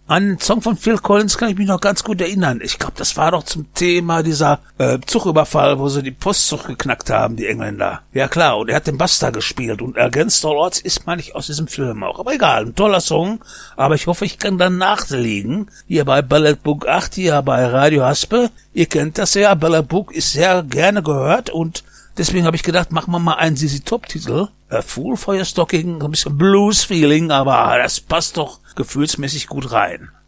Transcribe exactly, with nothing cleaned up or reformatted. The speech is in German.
An den Song von Phil Collins kann ich mich noch ganz gut erinnern. Ich glaube, das war doch zum Thema dieser äh, Zugüberfall, wo sie die Postzug geknackt haben, die Engländer. Ja klar, und er hat den Buster gespielt und Against All Odds ist, meine ich, aus diesem Film auch. Aber egal, ein toller Song, aber ich hoffe, ich kann dann nachlegen. Hier bei Ballad Book acht, hier bei Radio Haspe. Ihr kennt das ja, Ballad Book ist sehr gerne gehört und deswegen habe ich gedacht, machen wir mal einen Z Z Top-Titel. A Fool for Your Stocking, ein bisschen Blues-Feeling, aber das passt doch gefühlsmäßig gut rein.